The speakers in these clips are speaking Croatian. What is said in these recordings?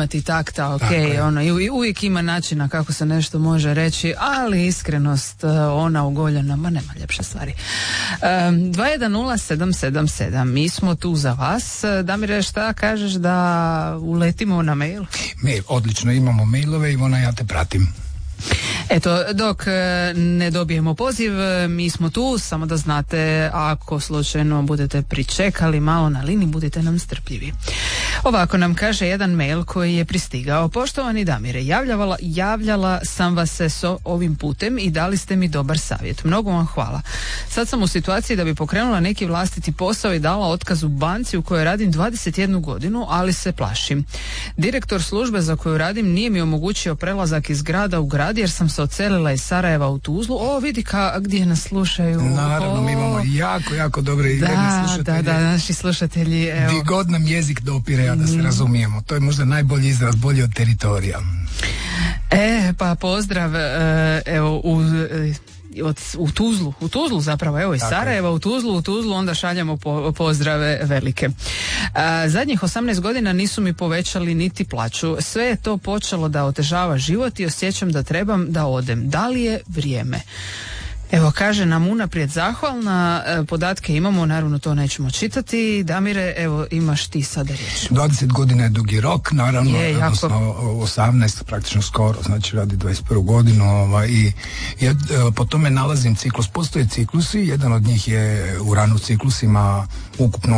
imati takta, ok, ono, i uvijek ima načina kako se nešto može reći, ali iskrenost, ona ugoljena, ma nema ljepše stvari. 210777, mi smo tu za vas. Damire, šta kažeš da uletimo na mail? Mail, odlično, imamo mailove, Ivona, ja te pratim. Eto, dok ne dobijemo poziv, mi smo tu, samo da znate, ako slučajno budete pričekali malo na liniji, budite nam strpljivi. Ovako nam kaže jedan mail koji je pristigao. Poštovani Damire, javljala sam vas se s ovim putem i dali ste mi dobar savjet. Mnogo vam hvala. Sad sam u situaciji da bi pokrenula neki vlastiti posao i dala otkaz u banci u kojoj radim 21 godinu, ali se plašim. Direktor službe za koju radim nije mi omogućio prelazak iz grada u grad jer sam se odselila iz Sarajeva u Tuzlu. O, vidi gdje nas slušaju. Naravno, mi imamo jako dobre i verne slušatelje. Da, naši slušatelji. Evo. Di god nam jezik dopire, da se razumijemo. To je možda najbolji izraz, bolji od teritorija. Pa pozdrav, evo, u Tuzlu zapravo, evo iz Sarajeva u Tuzlu onda šaljemo pozdrave velike. Zadnjih 18 godina nisu mi povećali niti plaću. Sve je to počelo da otežava život i osjećam da trebam da odem. Da li je vrijeme? Evo, kaže nam unaprijed zahvalna, podatke imamo, naravno to nećemo čitati. Damire, evo, imaš ti sada riječ. 20 godina je dugi rok, naravno, odnosno 18, praktično skoro, znači radi 21 godinu i po tome nalazim ciklus. Postoje ciklusi, jedan od njih je u ranu ciklusima ukupno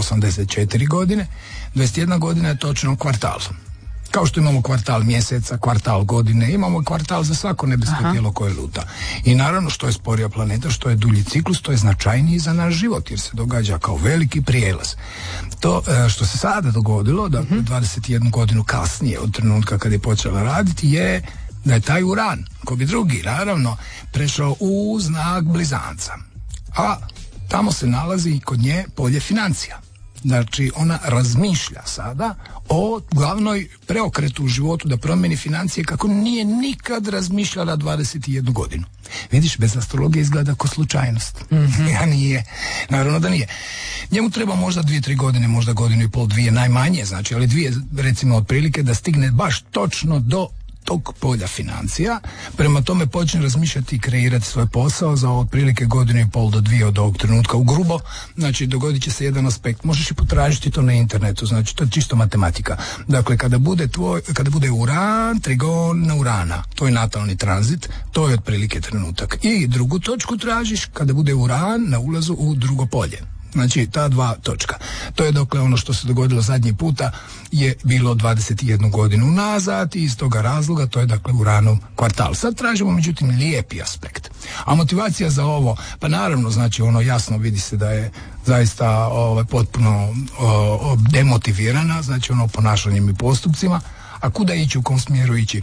84 godine, 21 godina je točno kvartal. Kao što imamo kvartal mjeseca, kvartal godine, imamo kvartal za svako nebesko tijelo koje luta. I naravno, što je sporija planeta, što je dulji ciklus, to je značajniji za naš život, jer se događa kao veliki prijelaz. To što se sada dogodilo, da 21 godinu kasnije od trenutka kad je počela raditi, je da je taj Uran, ko bi drugi, naravno, prešao u znak blizanca. A tamo se nalazi kod nje polje financija. Znači, ona razmišlja sada o glavnoj preokretu u životu da promijeni financije kako nije nikad razmišljala 21 godinu. Vidiš, bez astrologije izgleda kao slučajnost. Ja nije. Naravno da nije. Njemu treba možda 2-3 godine, možda godinu i pol, 2 najmanje, znači, ali 2 recimo otprilike da stigne baš točno do tog polja financija, prema tome počne razmišljati i kreirati svoj posao za otprilike godinu i pol do 2 od ovog trenutka. U grubo, znači dogodit će se jedan aspekt, možeš i potražiti to na internetu, znači to je čisto matematika. Dakle, kada bude Uran, trigon na Urana, to je natalni tranzit, to je otprilike trenutak. I drugu točku tražiš kada bude Uran na ulazu u drugo polje. Znači, ta 2 točka. To je dokle ono što se dogodilo zadnji puta je bilo 21 godinu nazad i iz toga razloga to je dakle Uranov kvartal. Sad tražimo međutim lijepi aspekt. A motivacija za ovo, pa naravno znači ono jasno vidi se da je zaista potpuno demotivirana, znači ono ponašanjem i postupcima. A kuda ići, u kom smjeru ići?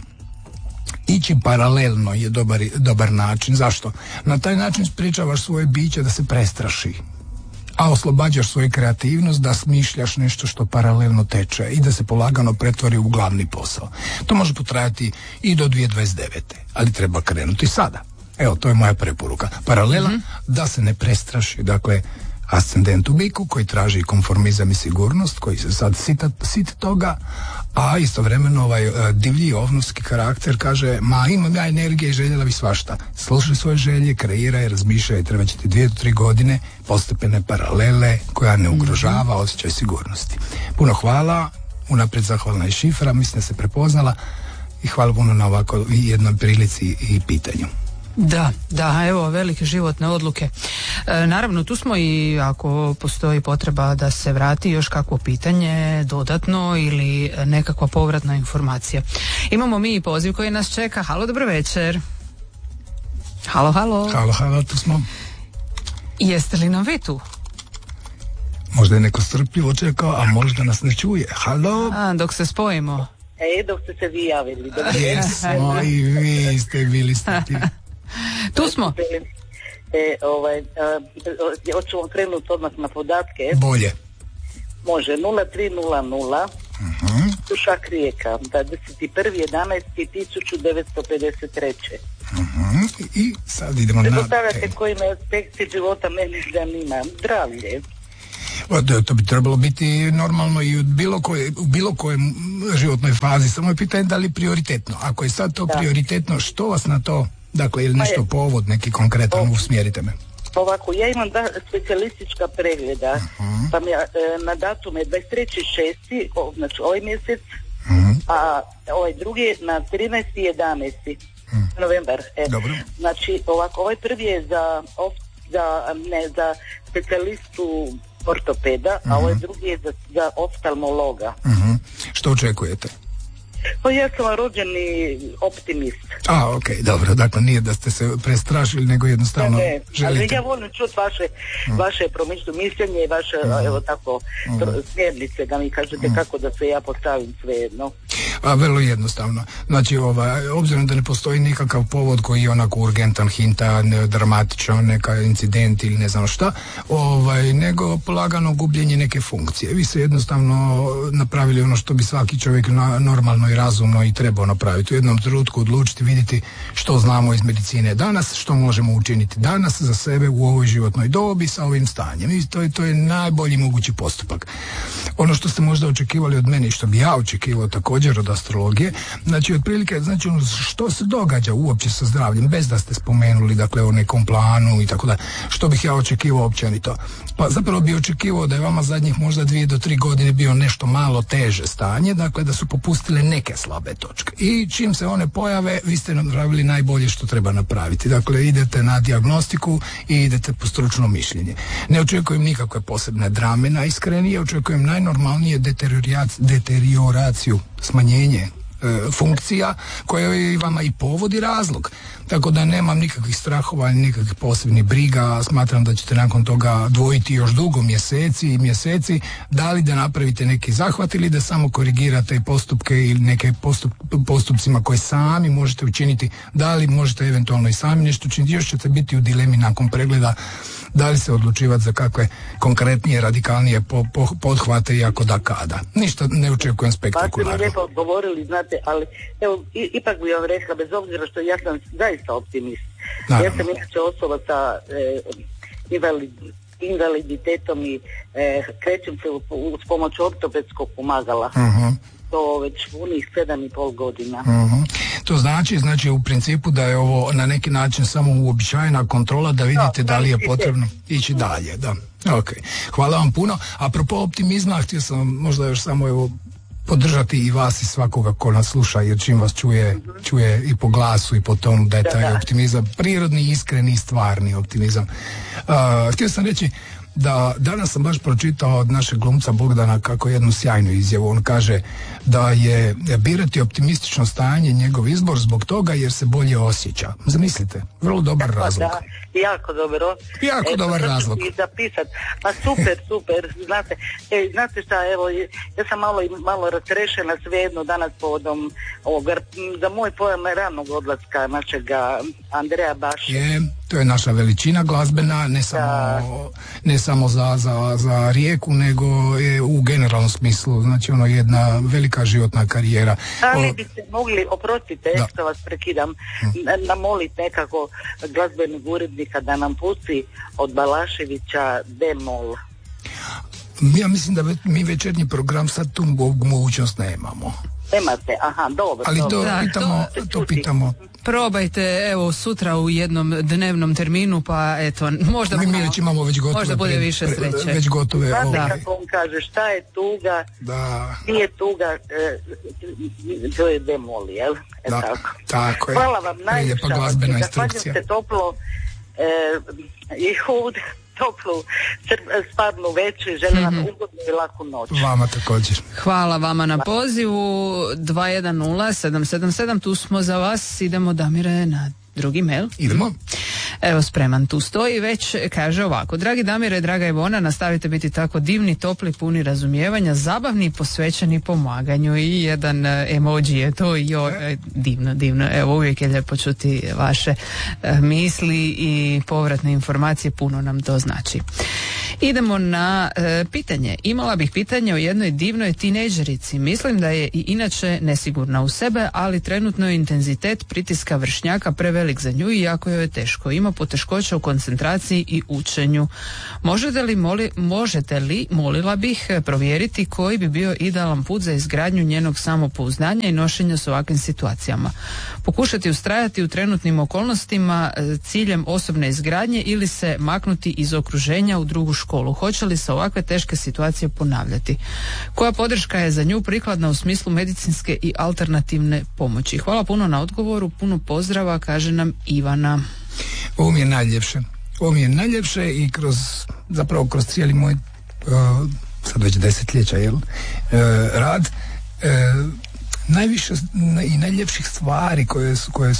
Ići paralelno je dobar način. Zašto? Na taj način sprečavaš svoje biće da se prestraši, a oslobađaš svoju kreativnost da smišljaš nešto što paralelno teče i da se polagano pretvori u glavni posao. To može potrajati i do 2029. Ali treba krenuti sada. Evo, to je moja preporuka. Paralela da se ne prestraši, dakle, ascendent u biku koji traži konformizam i sigurnost, koji se sad sit toga, a istovremeno divlji ovnovski karakter kaže, ma imam ja energije i željela bi svašta. Slušaj svoje želje, kreiraj, razmišljaj, treba će ti 2 do 3 godine postepene paralele koja ne ugrožava osjećaj sigurnosti. Puno hvala, unaprijed zahvalna i šifra, mislim da se prepoznala i hvala puno na ovako jednoj prilici i pitanju. Da, evo, velike životne odluke. Naravno, tu smo i ako postoji potreba da se vrati još kakvo pitanje dodatno ili nekakva povratna informacija. Imamo mi i poziv koji nas čeka. Halo, dobro večer. Halo. Halo, tu smo. Jeste li nam vi tu? Možda je neko strpljivo čekao, a možda nas ne čuje. Halo? Dok se spojimo. Dok ste se vi javili. Jesmo, i vi ste bili strpljivi. Tu smo. Hoću vam krenuti odmah na podatke. Bolje. Može, 0300 Sušak Rijeka, 21.11.1953. I sad idemo na... Predpostavljate koji me aspekti života mene zanima. Zdravlje. To bi trebalo biti normalno i u bilo kojem životnoj fazi, samo je pitanje da li prioritetno. Ako je sad to prioritetno, što vas na to, dakle, ili nešto povod, neki konkretan, usmjerite me. Ovako, ja imam specijalistička pregleda, pa mi na datume 23.6., znači ovaj mjesec, a ovaj drugi na 13.11. novembar. Dobro. Znači, ovako, ovaj prvi je za specijalistu ortopeda, a ovaj drugi je za oftalmologa. Što očekujete? Pa ja sam rođeni optimist. Ok, dobro, dakle nije da ste se prestrašili, nego jednostavno želite. Ali ja volim čuti vaše promišljeno mišljenje i vaše, evo tako, smjernice, da mi kažete kako da se ja postavim svejedno. Vrlo jednostavno. Znači, obzirom da ne postoji nikakav povod koji je onako urgentan, hintan, dramatičan, neka incident ili ne znam šta, nego polagano gubljenje neke funkcije. Vi ste jednostavno napravili ono što bi svaki čovjek normalno i razumno i trebao napraviti. U jednom trenutku odlučiti, vidjeti što znamo iz medicine danas, što možemo učiniti danas za sebe u ovoj životnoj dobi sa ovim stanjem. I to je najbolji mogući postupak. Ono što ste možda očekivali od mene i što bi ja očekivao također od astrologije, znači otprilike, znači što se događa uopće sa zdravljem, bez da ste spomenuli, dakle, o nekom planu i tako da, što bih ja očekivao općenito. Pa zapravo bih očekivao da je vama zadnjih možda 2 do 3 godine bio nešto malo teže stanje, dakle da su popustile neke slabe točke. I čim se one pojave, vi ste napravili najbolje što treba napraviti. Dakle, idete na dijagnostiku i idete po stručno mišljenje. Ne očekujem nikakve posebne drame, najiskrenije, očekujem najnormalnije deterioraciju, smanjenje funkcija koje vama i povodi razlog. Tako da nemam nikakvih strahova, nikakvih posebnih briga. Smatram da ćete nakon toga dvojiti još dugo mjeseci, da li da napravite neki zahvat ili da samo korigirate postupke ili neke postupcima koje sami možete učiniti, da li možete eventualno i sami nešto učiniti. Još ćete biti u dilemi nakon pregleda da li se odlučivati za kakve konkretnije, radikalnije pothvate i ako da kada. Ništa ne očekujem spektakularno. Pa ste mi lijepo odgovorili, znate, ali evo, ipak bi vam rekla, bez obzira što ja sam zaista optimist. Naravno. Ja sam inače osoba sa invaliditetom i krećem se uz pomoć ortopedskog pomagala. To već punih 7,5 godina. To znači u principu da je ovo na neki način samo uobičajena kontrola da vidite da li je potrebno ići dalje. Da. Ok. Hvala vam puno. Apropo optimizma, htio sam možda još samo podržati i vas i svakoga ko nas sluša, jer čim vas čuje i po glasu i po tonu da je taj optimizam prirodni, iskreni i stvarni optimizam. Htio sam reći da danas sam baš pročitao od našeg glumca Bogdana kako jednu sjajnu izjavu. On kaže da je birati optimistično stanje njegov izbor zbog toga jer se bolje osjeća. Zamislite, vrlo dobar razlog. Da, jako dobro. Jako dobar razlog. I zapisat. Pa super. Znate šta, evo, ja sam malo rastrešena svejedno danas povodom ovoga, za moj pojam ranog odlaska našega Andreja Baše. To je naša veličina glazbena, ne samo za Rijeku, nego je u generalnom smislu, znači ono jedna velika životna karijera. Ali biste mogli, oprostite, što vas prekidam, namoliti nekako glazbenog urednika da nam pusti od Balaševića D-mol. Ja mislim da mi večernji program sad tu mogućnost nemamo. Nemate, dobro. Ali to pitamo. Probajte, evo, sutra u jednom dnevnom terminu, pa eto, možda mi već imamo već gotove. Možda bude više sreće. Već gotove. Znate kako on kaže, šta je tuga? Da. Nije tuga, to je D-mol, jel? Tako je. Hvala vam najljepša. Glazbena instrukcija. Zahvaljujem se toplo i toplu sparnu večer, želim vam ugodnu i laku noć. Vama također. Hvala vama na pozivu. 210-777, tu smo za vas. Idemo, Damire, na drugi mail. Idemo. Evo, spreman tu stoji, već kaže ovako: dragi Damire, draga Ivona, nastavite biti tako divni, topli, puni razumijevanja, zabavni i posvećeni pomaganju. I jedan emoji je to, divno. Evo, uvijek je lijepo čuti vaše misli i povratne informacije, puno nam to znači. Idemo na pitanje. Imala bih pitanje o jednoj divnoj tinejdžerici. Mislim da je i inače nesigurna u sebe, ali trenutno je intenzitet pritiska vršnjaka prevelik za nju i jako joj je teško. Ima poteškoća u koncentraciji i učenju. Možete li, molila bih, provjeriti koji bi bio idealan put za izgradnju njenog samopouzdanja i nošenja s ovakvim situacijama? Pokušati ustrajati u trenutnim okolnostima ciljem osobne izgradnje ili se maknuti iz okruženja u drugu školu? Hoće li se ovakve teške situacije ponavljati? Koja podrška je za nju prikladna u smislu medicinske i alternativne pomoći? Hvala puno na odgovoru, puno pozdrava, kaže nam Ivana. Ovo mi je najljepše i kroz cijeli moj sad već desetljeća rad, najviše i najljepših stvari koje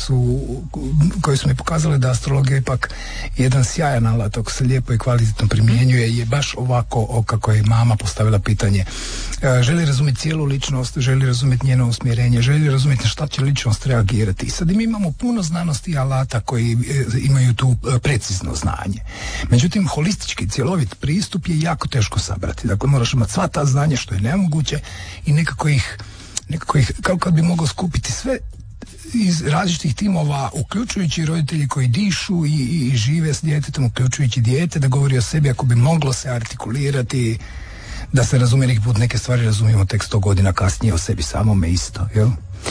su mi pokazale da astrologija ipak jedan sjajan alat ako se lijepo i kvalitetno primjenjuje je baš ovako kako je mama postavila pitanje. Želi razumjeti cijelu ličnost, želi razumjeti njeno usmjerenje, želi razumjeti na šta će ličnost reagirati. I sad mi imamo puno znanosti i alata koji imaju tu precizno znanje. Međutim, holistički, cjelovit pristup je jako teško sabrati. Dakle, moraš imati sva ta znanja što je nemoguće i nekako ih kao kad bi mogao skupiti sve iz različitih timova, uključujući roditelji koji dišu i žive s djetetom, uključujući dijete, da govori o sebi ako bi moglo se artikulirati, da se razumije neki put, neke stvari razumijemo tek 100 godina kasnije o sebi samome isto, jel?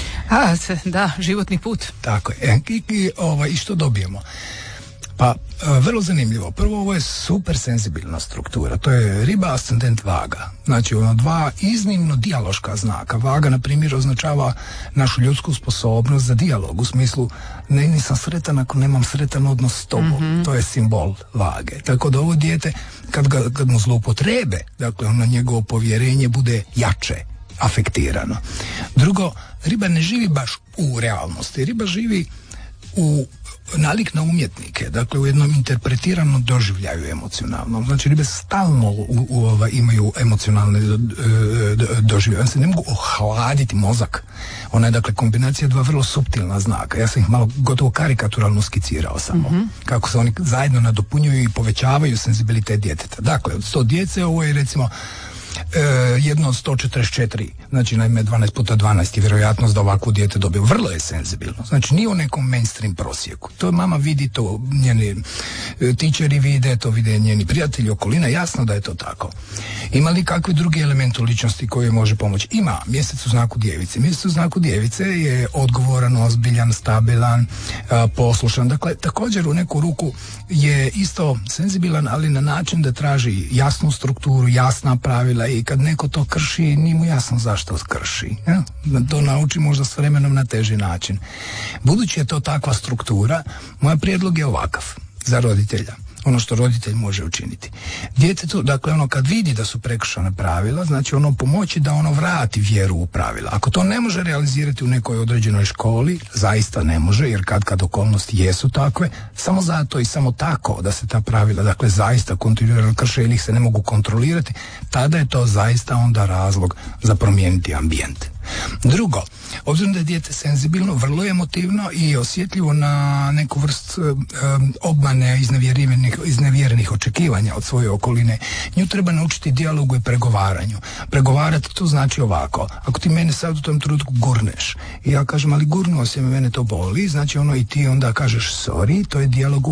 Da, životni put. Tako je. I što dobijemo? Pa, vrlo zanimljivo. Prvo, ovo je super senzibilna struktura. To je riba, ascendent, vaga. Znači, dva iznimno dijaloška znaka. Vaga, na primjer, označava našu ljudsku sposobnost za dijalog. U smislu, nisam sretan ako nemam sretan odnos s tobom. Mm-hmm. To je simbol vage. Tako da ovo dijete, kad mu zloupotrebe, dakle, njegovo povjerenje bude jače, afektirano. Drugo, riba ne živi baš u realnosti. Riba živi u nalik na umjetnike, dakle u jednom interpretiranom doživljaju emocionalnom. Znači ribe stalno imaju emocionalne doživljaje. Se ne mogu ohladiti mozak. Ona je dakle kombinacija dva vrlo suptilna znaka. Ja sam ih malo gotovo karikaturalno skicirao samo. Mm-hmm. Kako se oni zajedno nadopunjuju i povećavaju senzibilitet djeteta. Dakle, od 100 djece ovo je recimo jedno od 144, znači naime 12 puta 12 je vjerojatnost da ovakvo dijete dobije. Vrlo je senzibilno, znači nije u nekom mainstream prosjeku. To mama vidi, to njeni tičeri vide, to vide njeni prijatelji, okolina, jasno da je to tako. Ima li kakvi drugi elementi ličnosti koji može pomoći? Ima. Mjesec u znaku djevice. Mjesec u znaku djevice je odgovoran, ozbiljan, stabilan, poslušan. Dakle, također u neku ruku je isto senzibilan, ali na način da traži jasnu strukturu, jasna pravila i kad neko to krši, nije mu jasno zašto krši. Ja? Da to nauči možda s vremenom na teži način. Budući je to takva struktura, moj prijedlog je ovakav za roditelja. Ono što roditelj može učiniti. Djetetu, dakle, kad vidi da su prekršena pravila, znači pomoći da vrati vjeru u pravila. Ako to ne može realizirati u nekoj određenoj školi, zaista ne može, jer kad okolnosti jesu takve, samo zato i samo tako da se ta pravila, dakle, zaista kontinuirano krše ili ih se ne mogu kontrolirati, tada je to zaista onda razlog za promijeniti ambijent. Drugo, obzirom da je dijete senzibilno, vrlo emotivno i osjetljivo na neku vrst obmane, iznevjerenih očekivanja od svoje okoline, nju treba naučiti dijalogu i pregovaranju. Pregovarati to znači ovako: ako ti mene sad u tom trenutku gurneš i ja kažem ali gurnuo se, mene to boli, znači i ti onda kažeš sorry, to je dijalog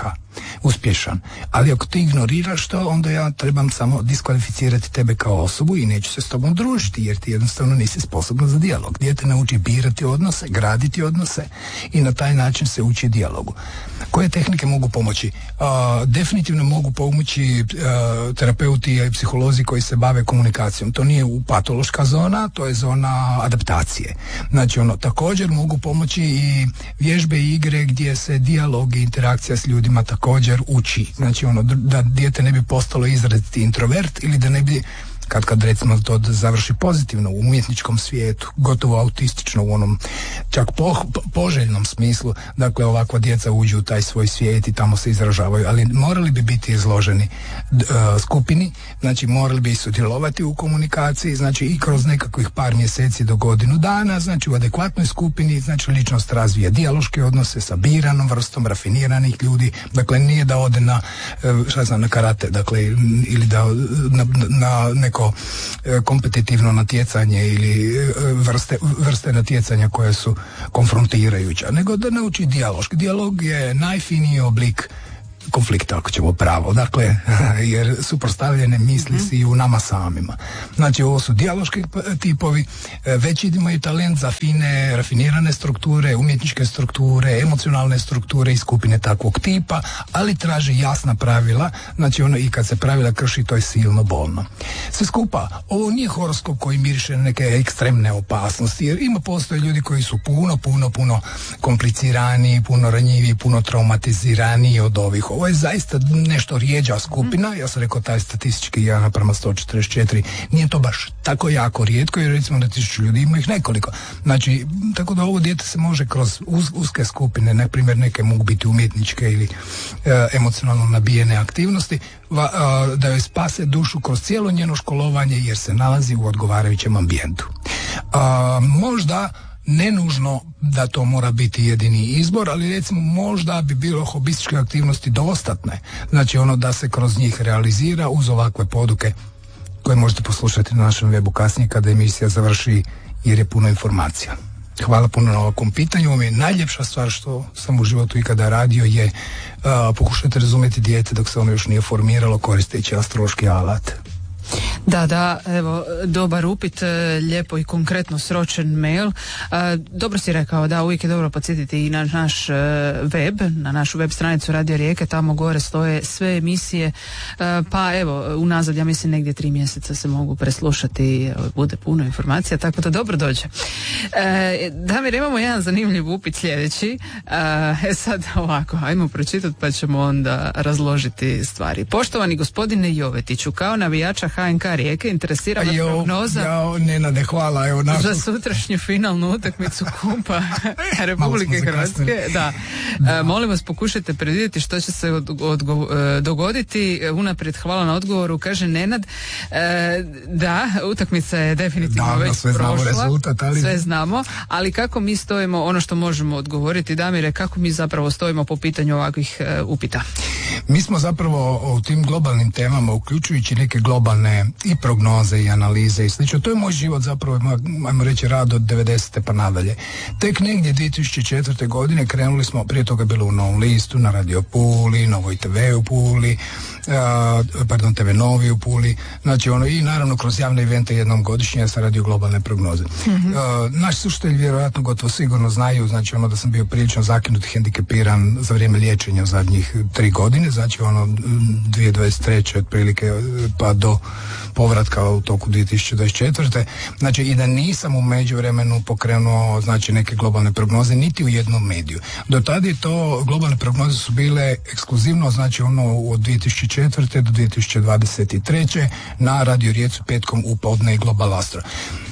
uspješan. Ali ako ti ignoriraš to, onda ja trebam samo diskvalificirati tebe kao osobu i neću se s tobom družiti, jer ti jednostavno nisi sposobna za dijalog. Dijete nauči birati odnose, graditi odnose i na taj način se uči dijalogu. Koje tehnike mogu pomoći? Definitivno mogu pomoći terapeuti i psiholozi koji se bave komunikacijom. To nije patološka zona, to je zona adaptacije. Znači također mogu pomoći i vježbe i igre gdje se dijalog i interakcija s ljudima također uči. Znači da dijete ne bi postalo izraziti introvert ili da ne bi kad recimo to završi pozitivno u umjetničkom svijetu, gotovo autistično u onom čak poželjnom smislu, dakle ovakva djeca uđu u taj svoj svijet i tamo se izražavaju, ali morali bi biti izloženi skupini, znači morali bi sudjelovati u komunikaciji, znači i kroz nekakvih par mjeseci do godinu dana, znači u adekvatnoj skupini, znači ličnost razvija dijaloške odnose sa biranom vrstom rafiniranih ljudi, dakle nije da ode na na karate, dakle ili da na neko kompetitivno natjecanje ili vrste natjecanja koje su konfrontirajuća, nego da nauči dijaloški. Dijalog je najfiniji oblik konflikta, ako ćemo pravo, dakle, jer suprotstavljene misli si i u nama samima. Znači, ovo su dijaloški tipovi, već imaju talent za fine, rafinirane strukture, umjetničke strukture, emocionalne strukture i skupine takvog tipa, ali traže jasna pravila, znači ono i kad se pravila krši, to je silno bolno. Sve skupa, ovo nije horoskop koji miriše neke ekstremne opasnosti, jer postoje ljudi koji su puno komplicirani, puno ranjivi, puno traumatizirani od ovih. Ovo je zaista nešto rijeđa skupina, ja sam rekao taj statistički 1:144, nije to baš tako jako rijetko, jer recimo na 1000 ljudi ima ih nekoliko. Znači, tako da ovo dijete se može kroz uske skupine, na primjer neke mogu biti umjetničke ili emocionalno nabijene aktivnosti, da joj spase dušu kroz cijelo njeno školovanje jer se nalazi u odgovarajućem ambijentu. Možda ne nužno da to mora biti jedini izbor, ali recimo možda bi bilo hobističke aktivnosti dostatne, znači ono da se kroz njih realizira uz ovakve poduke koje možete poslušati na našem webu kasnije kada emisija završi, jer je puno informacija. Hvala puno na ovakvom pitanju. Ovo mi je najljepša stvar što sam u životu ikada radio je pokušati razumjeti dijete dok se ono još nije formiralo koristeći astrološki alat. Da, evo, dobar upit, lijepo i konkretno sročen mail. Dobro si rekao, da, uvijek je dobro podsjetiti i na naš web, na našu web stranicu Radio Rijeke, tamo gore stoje sve emisije, pa evo, unazad, ja mislim, negdje 3 mjeseca se mogu preslušati, bude puno informacija, tako da dobro dođe. Damir, imamo jedan zanimljiv upit sljedeći, sad ovako, ajmo pročitati pa ćemo onda razložiti stvari. Poštovani gospodine Jovetiću, kao navijača HNK Rijeke interesira vas prognoza Nenade, hvala, evo za sutrašnju finalnu utakmicu Kupa Republike Hrvatske. Da. Molim vas, pokušajte predvidjeti što će se dogoditi. Unaprijed hvala na odgovoru, kaže Nenad. Da, utakmica je definitivno već prošla. Rezultat, ali... Sve znamo, ali kako mi stojimo, ono što možemo odgovoriti, Damire, kako mi zapravo stojimo po pitanju ovakvih upita? Mi smo zapravo u tim globalnim temama, uključujući neke globalne i prognoze i analize i slično. To je moj život zapravo, ajmo reći, rad od 90. pa nadalje. Tek negdje 2004. godine krenuli smo, prije toga bilo u Novom listu, na Radio Puli, Novoj TV u Puli, TV Novi u Puli, znači ono, i naravno kroz javne evente jednom godišnje sa radio globalne prognoze. Naš slušatelj vjerojatno gotovo sigurno znaju, znači ono da sam bio prilično zakinut, hendikepiran za vrijeme liječenja zadnjih 3 godine, znači ono 2023. otprilike pa do povratka u toku 2024. Znači i da nisam u međuvremenu pokrenuo znači neke globalne prognoze niti u jednom mediju. Do tada je to, globalne prognoze su bile ekskluzivno, znači ono od 2004. do 2023. na Radio Rijeci petkom u podne i Global Astro.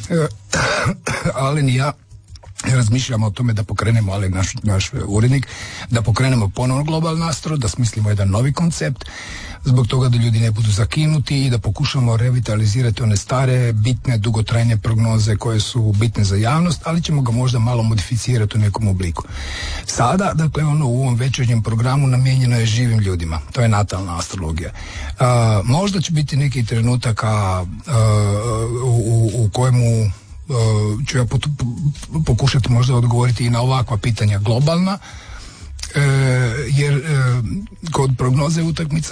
Ali ni ja razmišljamo o tome da pokrenemo, ali naš urednik, da pokrenemo ponovno Global Astro, da smislimo jedan novi koncept, zbog toga da ljudi ne budu zakinuti i da pokušamo revitalizirati one stare, bitne, dugotrajne prognoze koje su bitne za javnost, ali ćemo ga možda malo modificirati u nekom obliku. Sada, dakle, ono u ovom večernjem programu namijenjeno je živim ljudima. To je natalna astrologija. Možda će biti neki trenutaka u kojemu ću ja pokušati možda odgovoriti i na ovakva pitanja globalna, jer kod prognoze utakmica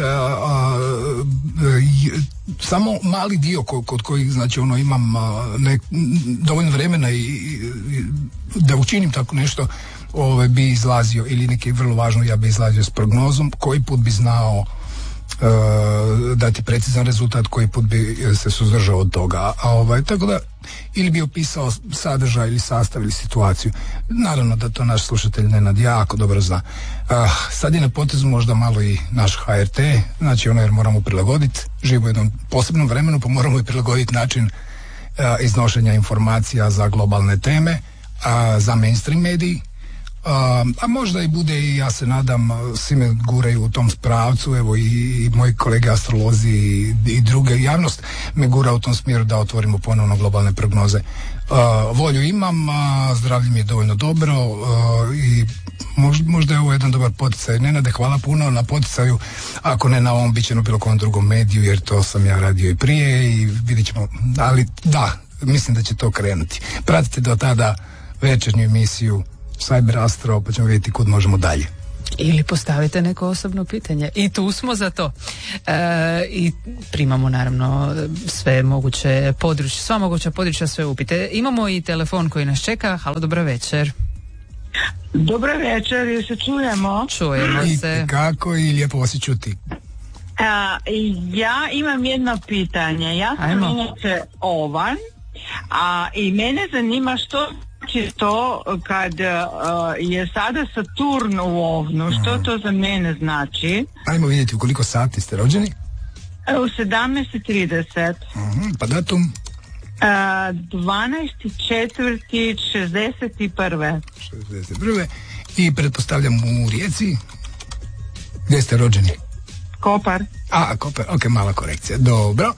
samo mali dio kod kojih znači ono imam dovoljno vremena i da učinim tako nešto bi izlazio, ili neki vrlo važno, ja bi izlazio s prognozom koji put bi znao dati precizan rezultat koji put bi se suzdržao od toga. Tako da ili bi opisao sadržaj ili sastav ili situaciju. Naravno da to naš slušatelj Nenad jako dobro zna. Sad je na potezu možda malo i naš HRT, znači jer moramo prilagoditi, živo u jednom posebnom vremenu, pa moramo i prilagoditi način iznošenja informacija za globalne teme, za mainstream mediji. A možda i bude, i ja se nadam, svi me guraju u tom pravcu, evo i moji kolege astrolozi i druge, javnost me gura u tom smjeru da otvorimo ponovno globalne prognoze. Volju imam, zdravlje mi je dovoljno dobro i možda je ovo jedan dobar poticaj. Nenade, hvala puno na poticaju, ako ne na ovom, bit će na bilo kom drugom mediju, jer to sam ja radio i prije i vidit ćemo, ali da, mislim da će to krenuti. Pratite do tada večernju emisiju Cyber Astro, pa ćemo vidjeti kud možemo dalje. Ili postavite neko osobno pitanje. I tu smo za to. I primamo naravno sve moguće područja, sva moguća područja, sve upite. Imamo i telefon koji nas čeka. Halo, dobra večer. Dobra večer, jel se čujemo? Čujemo se. I kako i lijepo vas i čuti. Ja imam jedno pitanje. Ja sam inače Ovan, i mene zanima što znači to kad je sada Saturn u Ovnu, što to za mene znači? Ajmo vidjeti u koliko sati ste rođeni? U 17:30. Pa datum? 12.4.61. 61. I pretpostavljam u Rijeci. Gdje ste rođeni? Kopar. Kopar, ok, mala korekcija. Dobro.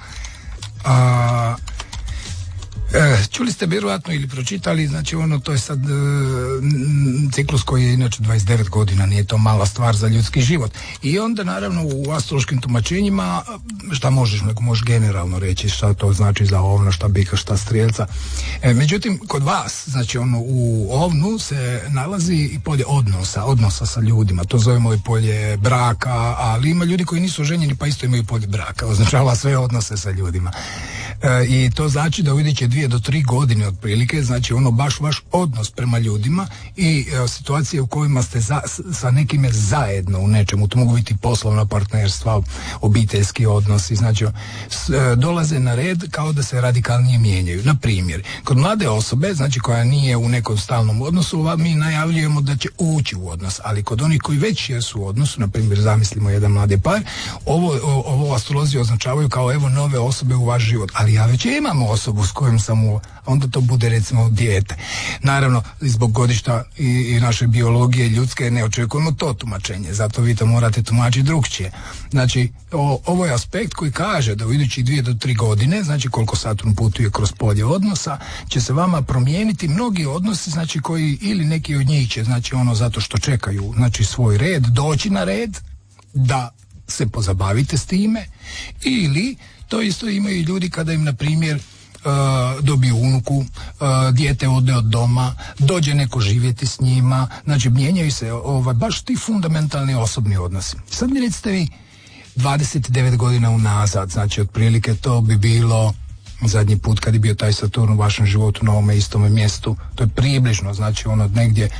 Čuli ste vjerojatno ili pročitali, znači to je sad ciklus koji je inače 29 godina, nije to mala stvar za ljudski život. I onda naravno u astrološkim tumačenjima šta možeš, nego možeš generalno reći šta to znači za Ovna, šta Bika, šta Strijelca. Međutim, kod vas, znači u Ovnu se nalazi i polje odnosa sa ljudima, to zovemo i polje braka, ali ima ljudi koji nisu ženjeni pa isto imaju polje braka, označava sve odnose sa ljudima. I to znači da u iduće 2 do 3 godine otprilike, znači baš vaš odnos prema ljudima i situacije u kojima ste sa nekime zajedno u nečemu, to mogu biti poslovna partnerstva, obiteljski odnosi, znači dolaze na red kao da se radikalnije mijenjaju. Na primjer, kod mlade osobe, znači koja nije u nekom stalnom odnosu, mi najavljujemo da će ući u odnos, ali kod onih koji već jesu u odnosu, na primjer zamislimo jedan mladi par, ovo astrolozi označavaju kao evo nove osobe u vaš život, ali ja već imam osobu s kojom sam onda to bude recimo dijete. Naravno, zbog godišta i naše biologije ljudske ne očekujemo to tumačenje, zato vi to morate tumačiti drugčije. Znači, ovo je aspekt koji kaže da u idućih 2 do 3 godine, znači koliko Saturn putuje kroz polje odnosa, će se vama promijeniti mnogi odnosi, znači koji ili neki od njih će, znači zato što čekaju, znači svoj red, doći na red, da se pozabavite s time, ili to isto imaju ljudi kada im, na primjer, dobiju unuku, dijete ode od doma, dođe neko živjeti s njima, znači mijenjaju se baš ti fundamentalni osobni odnosi. Sad mi recite vi 29 godina unazad, znači otprilike to bi bilo zadnji put kad je bio taj Saturn u vašem životu na ovome istome mjestu, to je približno, znači negdje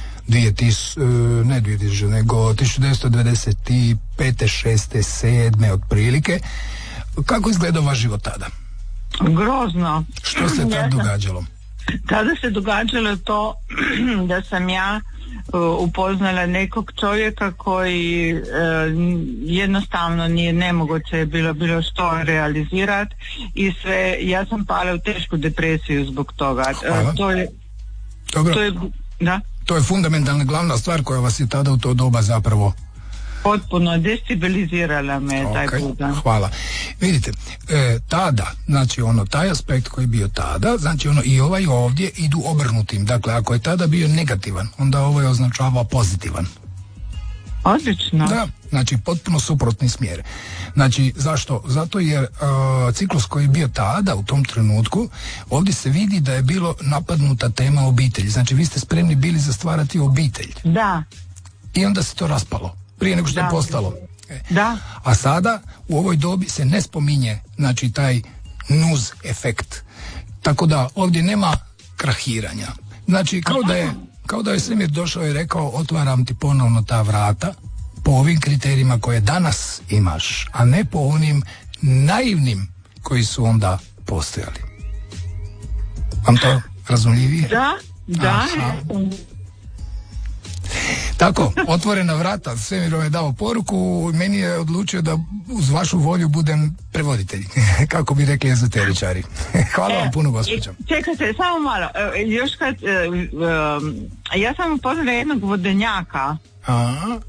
1995. 6. 7. otprilike. Kako izgleda vaš život tada? Grozno. Što se tad događalo? Tada se događalo to da sam ja upoznala nekog čovjeka koji jednostavno nije nemoguće bilo što realizirati i sve, ja sam pala u tešku depresiju zbog toga. Dobro. Da? To je fundamentalna glavna stvar koja vas je tada u to doba zapravo potpuno destabilizirala me taj puta. Hvala. Vidite, tada, znači taj aspekt koji je bio tada, znači i ovaj ovdje idu obrnutim. Dakle, ako je tada bio negativan, onda ovaj označava pozitivan. Odlično. Da, znači potpuno suprotni smjer. Znači, zašto? Zato jer ciklus koji je bio tada, u tom trenutku, ovdje se vidi da je bilo napadnuta tema obitelji. Znači, vi ste spremni bili za stvarati obitelj. Da. I onda se to raspalo. Prije nego što je postalo. Da. A sada u ovoj dobi se ne spominje, znači taj nuz efekt. Tako da ovdje nema krahiranja. Znači kao da je svemir došao i rekao otvaram ti ponovno ta vrata, po ovim kriterijima koje danas imaš, a ne po onim naivnim koji su onda postojali. Vam to razumljivije? Da. Tako, otvorena vrata, Svemir je dao poruku, meni je odlučio da uz vašu volju budem prevoditelj, kako bi rekli ezoteričari. Hvala vam puno, gospođo. Čekajte, samo malo, još kad, ja sam upoznala jednog vodenjaka. Aha.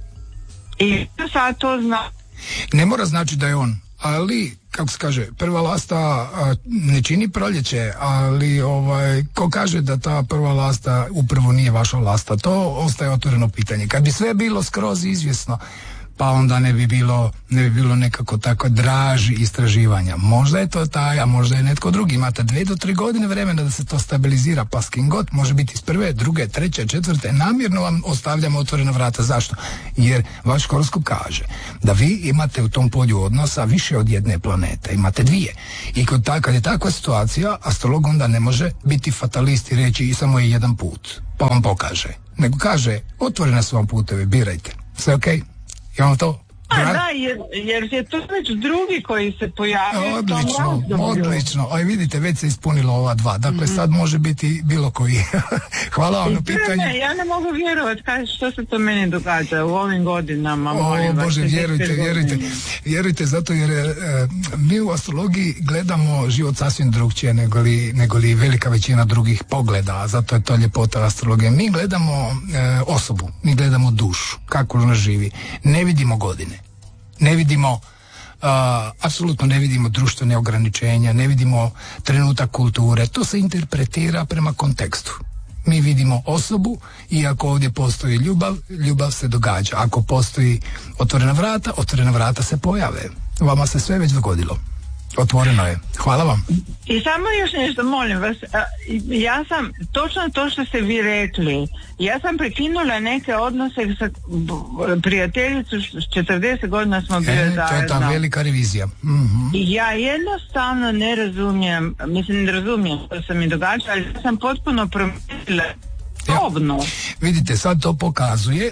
I sad to zna. Ne mora znači da je on, ali, kako se kaže, prva lasta ne čini proljeće, ali ko kaže da ta prva lasta upravo nije vaša lasta, to ostaje otvoreno pitanje. Kad bi sve bilo skroz izvjesno, pa onda ne bi bilo nekako tako draži istraživanja. Možda je to taj, a možda je netko drugi. Imate 2 do 3 godine vremena da se to stabilizira, pa s kim god može biti iz 1., 2., 3., 4. Namjerno vam ostavljamo otvorena vrata. Zašto? Jer vaš horoskop kaže da vi imate u tom polju odnosa više od jedne planete. Imate 2. I kad je takva situacija, astrolog onda ne može biti fatalist i reći i samo je jedan put, pa vam pokaže. Nego kaže, otvorene su vam putevi, birajte. Sve okej? Imamo to? Da, jer je to već drugi koji se pojavio. Odlično. Aj vidite, već se ispunilo ova 2. Dakle, sad može biti bilo koji. Hvala vam na pitanju. Ja ne mogu vjerovati što se to meni događa u ovim godinama. Bože, vjerujte, zato jer mi u astrologiji gledamo život sasvim drugčije nego li velika većina drugih pogleda, zato je to ljepota astrologije. Mi gledamo osobu, mi gledamo dušu, kako ona živi. Ne vidimo godine. Ne vidimo, apsolutno ne vidimo društvene ograničenja, ne vidimo trenutak kulture, to se interpretira prema kontekstu. Mi vidimo osobu i ako ovdje postoji ljubav se događa. Ako postoji otvorena vrata se pojave. Vama se sve već dogodilo. Otvoreno je. Hvala vam. I samo još nešto, molim vas, ja sam, točno to što ste vi rekli, ja sam prekinula neke odnose sa prijateljicu, 40 godina smo bili zajedno. To je ta velika revizija. Mm-hmm. Ja jednostavno ne razumijem što se mi događa, ali ja sam potpuno promijenila. Vidite, sad to pokazuje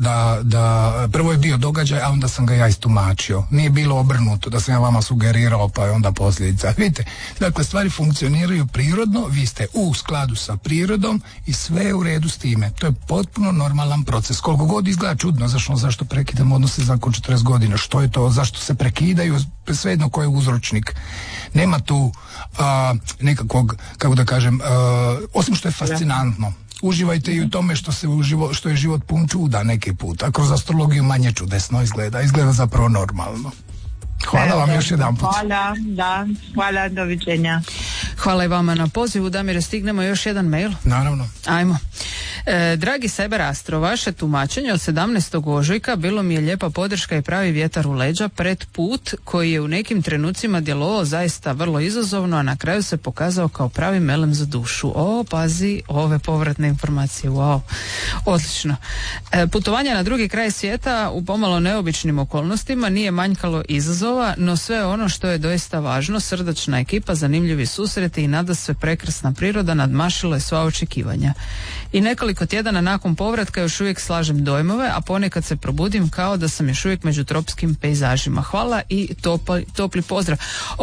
da prvo je bio događaj, a onda sam ga ja istumačio. Nije bilo obrnuto, da sam ja vama sugerirao, pa je onda posljedica. Vidite, dakle, stvari funkcioniraju prirodno, vi ste u skladu sa prirodom i sve je u redu s time. To je potpuno normalan proces. Koliko god izgleda čudno, zašto prekidamo odnose nakon 40 godina, što je to, zašto se prekidaju, svejedno ko je uzročnik. Nema tu nekakvog, kako da kažem, osim što je fascinantno. Uživajte i u tome što je život pun čuda neki put, a kroz astrologiju manje čudesno izgleda zapravo normalno. Hvala vam još jedan put. Hvala, doviđenja. Hvala i vama na pozivu. Damire, stignemo još jedan mail? Naravno. Ajmo. Dragi Cyber Astro, vaše tumačenje od 17. ožujka bilo mi je lijepa podrška i pravi vjetar u leđa pred put koji je u nekim trenucima djelovao zaista vrlo izazovno, a na kraju se pokazao kao pravi melem za dušu. Pazi ove povratne informacije, wow, odlično. Putovanje na drugi kraj svijeta u pomalo neobičnim okolnostima nije manjkalo izazova, no sve ono što je doista važno, srdačna ekipa, zanimljivi susreti i nadasve prekrasna priroda nadmašilo je sva očekivanja. I nekoliko tjedana nakon povratka još uvijek slažem dojmove, a ponekad se probudim kao da sam još uvijek među tropskim pejzažima. Hvala i topli pozdrav.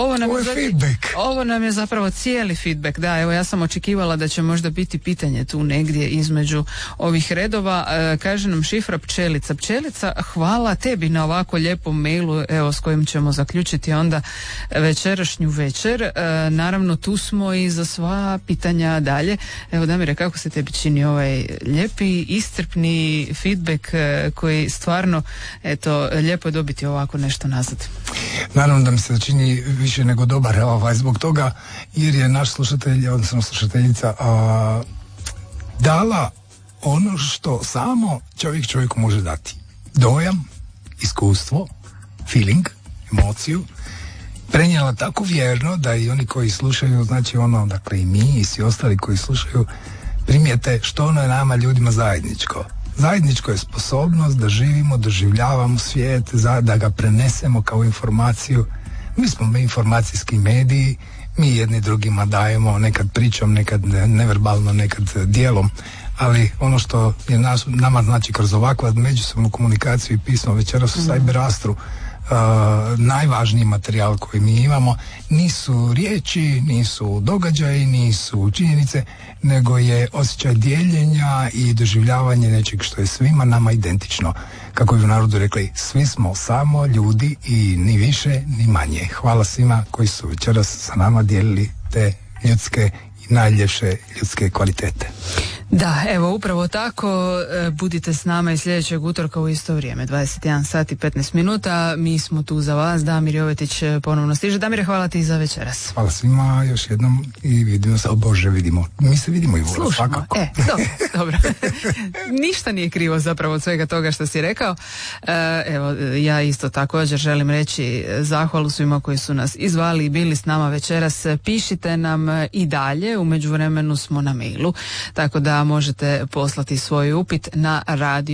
Ovo nam je zapravo cijeli feedback. Da, evo, ja sam očekivala da će možda biti pitanje tu negdje između ovih redova. Kaže nam šifra pčelica. Pčelica, hvala tebi na ovako lijepom mailu, evo, s kojim ćemo zaključiti onda večerašnju večer. Naravno, tu smo i za sva pitanja dalje. Evo, Damire, kako se tebi čini ovaj lijepi, iscrpni feedback koji stvarno, eto, lijepo je dobiti ovako nešto nazad. Naravno da mi se čini više nego dobar zbog toga, jer je naš slušatelj, odnosno slušateljica, dala ono što samo čovjeku može dati. Dojam, iskustvo, feeling, emociju, prenijela tako vjerno da i oni koji slušaju, znači dakle i mi i svi ostali koji slušaju, primijete što ono je nama ljudima zajedničko. Zajedničko je sposobnost da živimo, doživljavamo svijet, da ga prenesemo kao informaciju. Mi smo informacijski mediji, mi jedni drugima dajemo, nekad pričom, nekad neverbalno, nekad dijelom, ali ono što je nama znači kroz ovakvu međusobnu komunikaciju i pismo večeras u Cyber Astru, najvažniji materijal koji mi imamo nisu riječi, nisu događaji, nisu činjenice, nego je osjećaj dijeljenja i doživljavanje nečeg što je svima nama identično. Kako bi u narodu rekli, svi smo samo ljudi i ni više ni manje. Hvala svima koji su večeras sa nama dijelili te ljudske i najljepše ljudske kvalitete. Da, evo upravo tako, budite s nama i sljedećeg utorka u isto vrijeme, 21 sat i 15 minuta, mi smo tu za vas, Damir Jovetić ponovno stiže. Damire, hvala ti za večeras. Hvala svima još jednom i vidimo se, Bože vidimo, mi se vidimo i vola svakako. Dobro. Ništa nije krivo zapravo od svega toga što si rekao. Evo, ja isto također želim reći zahvalu svima koji su nas izvali i bili s nama večeras. Pišite nam i dalje, u međuvremenu smo na mailu, tako da možete poslati svoj upit na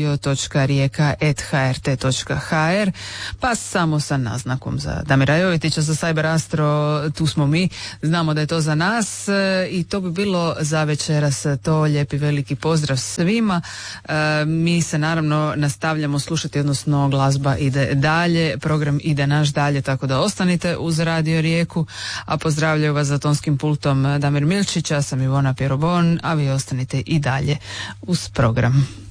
radio.rijeka@hrt.hr, pa samo sa naznakom za Damira Jovetića, za Cyber Astro, tu smo mi, znamo da je to za nas i to bi bilo za večeras to. Lijepi veliki pozdrav svima. Mi se naravno nastavljamo slušati, odnosno glazba ide dalje, program ide naš dalje, tako da ostanite uz Radio Rijeku, a pozdravljaju vas za tonskim pultom Damir Milčić, ja sam Ivona Pirobon, a vi ostanite i dalje uz program.